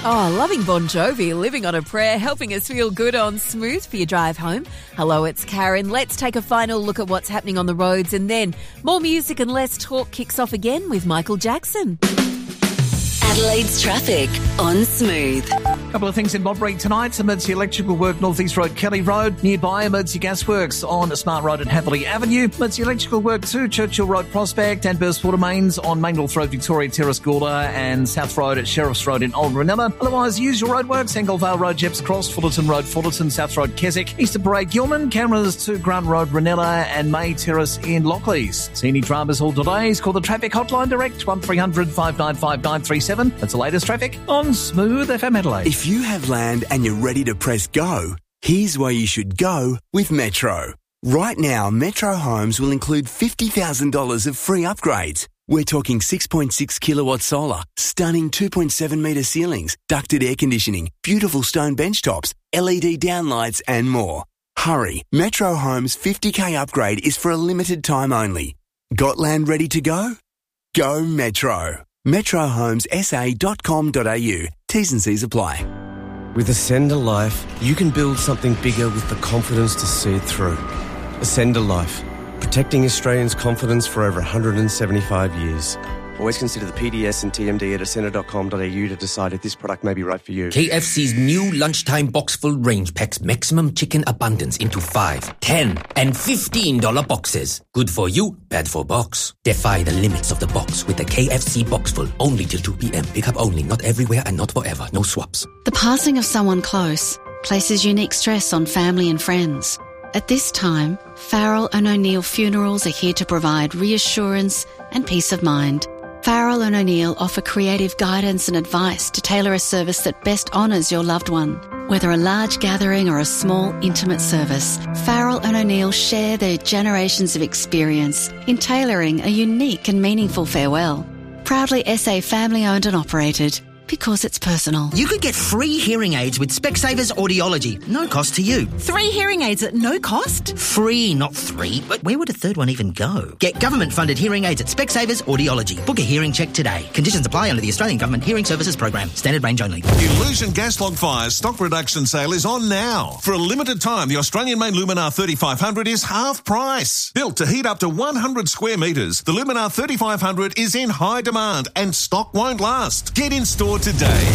Oh, loving Bon Jovi, living on a prayer, helping us feel good on Smooth for your drive home. Hello, it's Karen. Let's take a final look at what's happening on the roads, and then more music and less talk kicks off again with Michael Jackson. Adelaide's traffic on Smooth. A couple of things in Modbury tonight. Emergency electrical work, North East Road, Kelly Road. Nearby, emergency gas works on Smart Road and Haverley Avenue. Emergency electrical work too, Churchill Road, Prospect, and burst water mains on Main North Road, Victoria Terrace, Gawler, and South Road at Sheriff's Road in Old Ranella. Otherwise, usual roadworks, Angle Vale Road, Jeps Cross, Fullerton Road, Fullerton, South Road, Keswick, Easter Parade, Gilman, cameras to Grant Road, Ranella, and May Terrace in Lockleys. See any dramas all today? Call the traffic hotline direct, 1300 595 937. That's the latest traffic on Smooth FM Adelaide. If you have land and you're ready to press go, here's where you should go with Metro. Right now, Metro Homes will include $50,000 of free upgrades. We're talking 6.6 kilowatt solar, stunning 2.7 metre ceilings, ducted air conditioning, beautiful stone bench tops, LED downlights and more. Hurry, Metro Homes 50k upgrade is for a limited time only. Got land ready to go? Go Metro. metrohomessa.com.au. T's and C's apply. With Ascender Life, you can build something bigger with the confidence to see it through. Ascender Life, protecting Australians' confidence for over 175 years. Always consider the PDS and TMD at ascender.com.au to decide if this product may be right for you. KFC's new lunchtime box full range packs maximum chicken abundance into $5, $10 and $15 boxes. Good for you, bad for box. Defy the limits of the box with the KFC box full only till 2 p.m. Pick up only, not everywhere and not forever. No swaps. The passing of someone close places unique stress on family and friends. At this time, Farrell and O'Neill Funerals are here to provide reassurance and peace of mind. Farrell and O'Neill offer creative guidance and advice to tailor a service that best honours your loved one. Whether a large gathering or a small, intimate service, Farrell and O'Neill share their generations of experience in tailoring a unique and meaningful farewell. Proudly SA family-owned and operated, because it's personal. You could get free hearing aids with Specsavers Audiology. No cost to you. 3 hearing aids at no cost? Free, not 3. But where would a third one even go? Get government-funded hearing aids at Specsavers Audiology. Book a hearing check today. Conditions apply under the Australian Government Hearing Services Program. Standard range only. Illusion Gas Log Fire's stock reduction sale is on now. For a limited time, the Australian-made Luminar 3500 is half price. Built to heat up to 100 square metres, the Luminar 3500 is in high demand and stock won't last. Get in store today.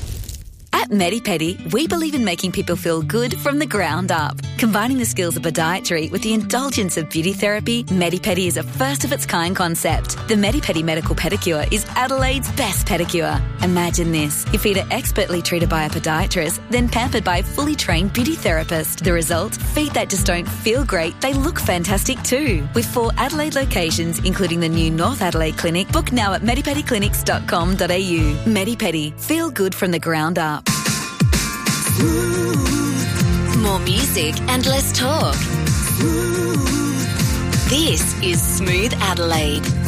At MediPedi, we believe in making people feel good from the ground up. Combining the skills of podiatry with the indulgence of beauty therapy, MediPedi is a first-of-its-kind concept. The MediPedi Medical Pedicure is Adelaide's best pedicure. Imagine this. Your feet are expertly treated by a podiatrist, then pampered by a fully trained beauty therapist. The result? Feet that just don't feel great, they look fantastic too. With 4 Adelaide locations, including the new North Adelaide Clinic, book now at medipediclinics.com.au. MediPedi. Feel good from the ground up. More music and less talk. This is Smooth Adelaide.